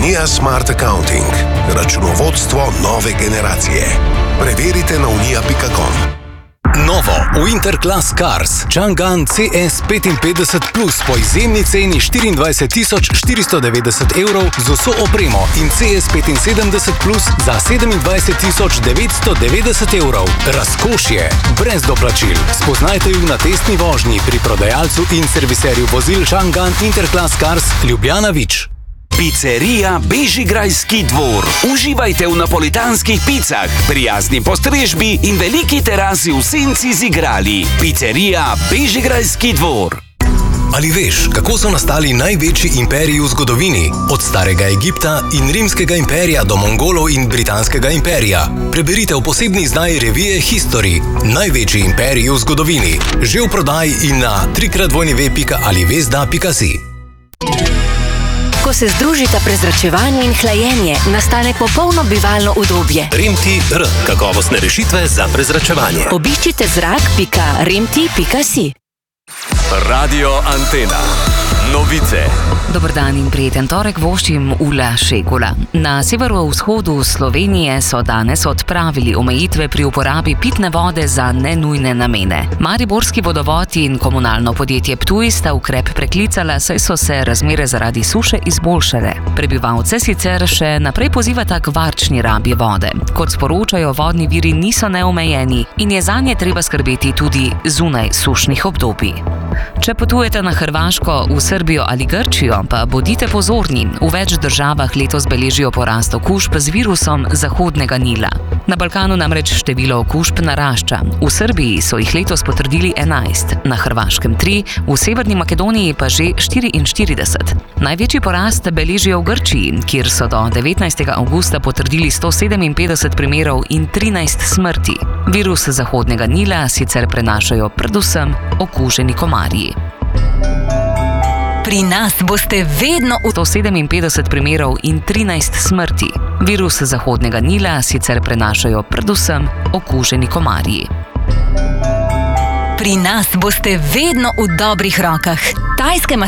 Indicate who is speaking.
Speaker 1: Unija Smart Accounting. Računovodstvo nove generacije. Preverite na unija.com.
Speaker 2: Novo Winter Class Cars Changan CS55 Plus po izjemni ceni 24.490 evrov z vso opremo in CS75 Plus za 27.990 evrov. Razkošje, brez doplačil. Spoznajte ju na testni vožnji pri prodajalcu in serviserju vozil Changan Interclass Cars Ljubljana Vič.
Speaker 3: Pizzerija Bežigrajski dvor. Uživajte v napolitanskih picah, prijazni postrežbi in veliki terasi v senci z igrali. Pizzerija Bežigrajski dvor.
Speaker 2: Ali veš, kako so nastali največji imperiji v zgodovini? Od starega Egipta in rimskega imperija do Mongolov in britanskega imperija. Preberite v posebni izdaji revije History. Največji imperiji v zgodovini. Že v prodaji in na www.alivesda.si.
Speaker 4: Ko se združita prezračevanje in hlajenje, nastane popolno bivalno udobje.
Speaker 5: Remti-R. Kakovostne rešitve za prezračevanje.
Speaker 4: Obiščite zrak.remti.si.
Speaker 5: Radio Antena. Novice.
Speaker 6: Dober dan in prijeten torek voščim Ula Šegula. Na severovzhodu Slovenije so danes odpravili omejitve pri uporabi pitne vode za nenujne namene. Mariborski vodovod in komunalno podjetje Ptuj sta ukrep preklicala, saj so se razmere zaradi suše izboljšale. Prebivalce sicer še naprej pozivata k varčni rabi vode. Kot sporočajo, vodni viri niso neomejeni in je zanje treba skrbeti tudi zunaj sušnih obdobij. Če potujete na Hrvaško, v Srbijo ali Grčijo, pa bodite pozorni. V več državah letos beležijo porast okužb z virusom Zahodnega Nila. Na Balkanu namreč število okužb narašča. V Srbiji so jih letos potrdili 11, na Hrvaškem 3, v Severni Makedoniji pa že 44. Največji porast beležijo v Grčiji, kjer so do 19. avgusta potrdili 157 primerov in 13 smrti. Virus Zahodnega Nila sicer prenašajo predvsem okuženi komarji.
Speaker 4: Pri nas boste vedno v
Speaker 6: 157 primerov in 13 smrti. Virus Zahodnega Nila sicer prenašajo predvsem okuženi komarji.
Speaker 4: Pri nas boste vedno v dobrih rokah. Tajske